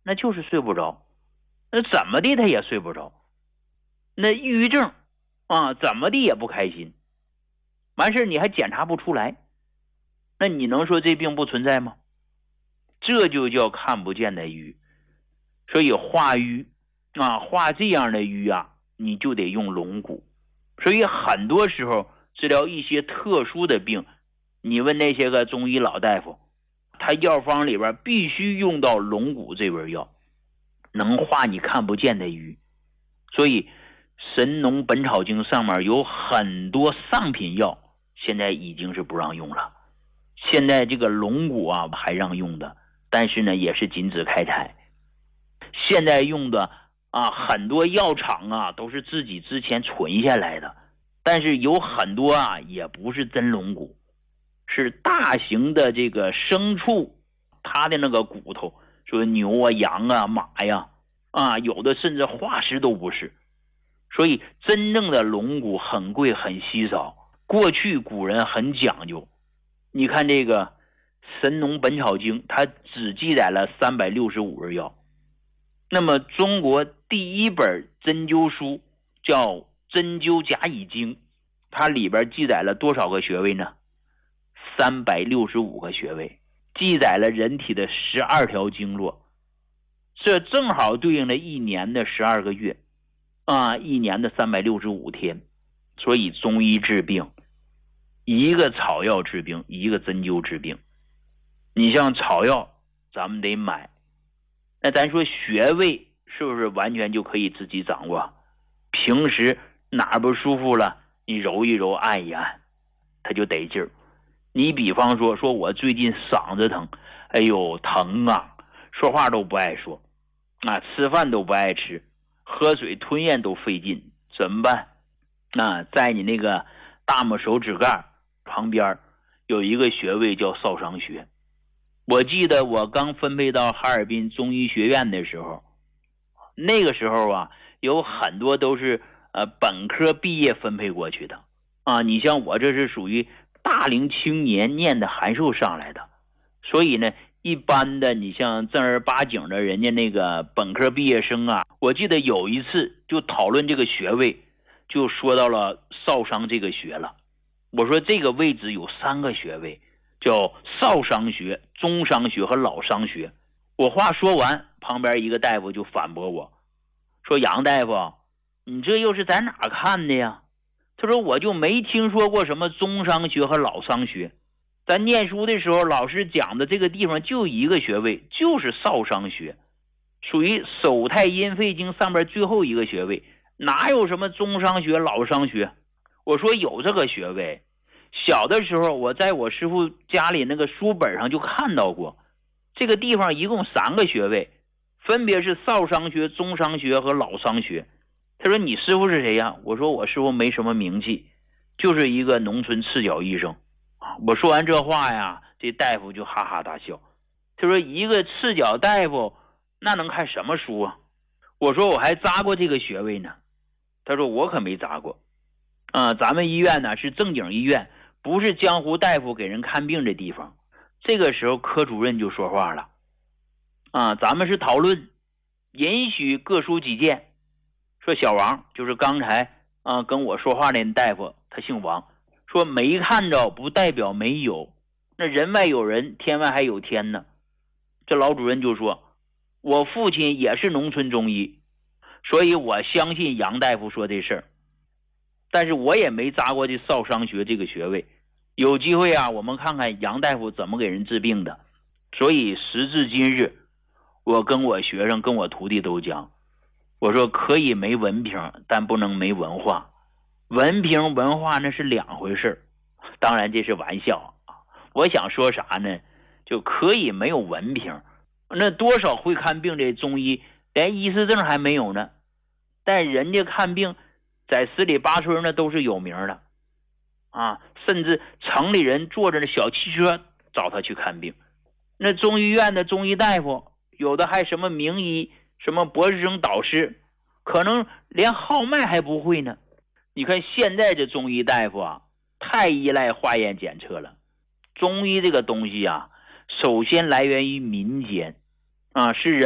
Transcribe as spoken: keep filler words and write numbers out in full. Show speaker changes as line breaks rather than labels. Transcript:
那就是睡不着，那怎么的他也睡不着，那抑郁症啊，怎么的也不开心，完事你还检查不出来，那你能说这病不存在吗？这就叫看不见的瘀。所以化瘀啊，化这样的瘀啊，你就得用龙骨。所以很多时候治疗一些特殊的病，你问那些个中医老大夫，他药方里边必须用到龙骨这味药，能化你看不见的瘀。所以神农本草经上面有很多上品药现在已经是不让用了，现在这个龙骨啊还让用的，但是呢也是禁止开采。现在用的啊很多药厂啊都是自己之前存下来的，但是有很多啊也不是真龙骨，是大型的这个牲畜它的那个骨头，说牛啊羊啊马呀啊，有的甚至化石都不是。所以真正的龙骨很贵很稀少，过去古人很讲究。你看这个神农本草经，它只记载了三百六十五味药。那么中国第一本针灸书叫针灸甲乙经，它里边记载了多少个穴位呢？三百六十五个穴位，记载了人体的十二条经络，这正好对应了一年的十二个月啊，一年的三百六十五天。所以中医治病，一个草药治病，一个针灸治病。你像草药咱们得买，那咱说穴位是不是完全就可以自己掌握？平时哪不舒服了，你揉一揉按一按，它就得劲儿。你比方说说我最近嗓子疼，哎呦疼啊，说话都不爱说啊，吃饭都不爱吃，喝水吞咽都费劲，怎么办？啊，在你那个大拇手指盖旁边有一个穴位叫少商穴。我记得我刚分配到哈尔滨中医学院的时候，那个时候啊，有很多都是呃本科毕业分配过去的啊。你像我这是属于大龄青年念的函授上来的，所以呢，一般的你像正儿八经的人家那个本科毕业生啊，我记得有一次就讨论这个穴位，就说到了少商这个穴了。我说这个位置有三个穴位，叫少商穴、中商穴和老商穴。我话说完，旁边一个大夫就反驳我说，杨大夫，你这又是在哪看的呀？他说我就没听说过什么中商穴和老商穴，咱念书的时候老师讲的这个地方就一个穴位，就是少商穴，属于手太阴肺经上边最后一个穴位，哪有什么中商穴老商穴？我说有这个穴位，小的时候我在我师傅家里那个书本上就看到过，这个地方一共三个穴位，分别是少商穴、中商穴和老商穴。他说你师傅是谁呀？我说我师傅没什么名气，就是一个农村赤脚医生。我说完这话呀，这大夫就哈哈大笑。他说一个赤脚大夫那能看什么书啊？我说我还扎过这个穴位呢。他说我可没扎过啊，咱们医院呢是正经医院，不是江湖大夫给人看病的地方。这个时候科主任就说话了啊，咱们是讨论，允许各抒己见。说小王，就是刚才啊跟我说话那大夫，他姓王，说没看着不代表没有，那人外有人，天外还有天呢。这老主任就说，我父亲也是农村中医，所以我相信杨大夫说这事儿，但是我也没扎过这少商穴这个穴位，有机会啊我们看看杨大夫怎么给人治病的。所以时至今日，我跟我学生跟我徒弟都讲，我说可以没文凭，但不能没文化。文凭文化那是两回事，当然这是玩笑。我想说啥呢，就可以没有文凭，那多少会看病的中医连医师证还没有呢，但人家看病在十里八村那都是有名的啊，甚至城里人坐着的小汽车找他去看病。那中医院的中医大夫有的还什么名医，什么博士生导师，可能连号脉还不会呢。你看现在这中医大夫啊，太依赖化验检测了。中医这个东西啊，首先来源于民间啊，是人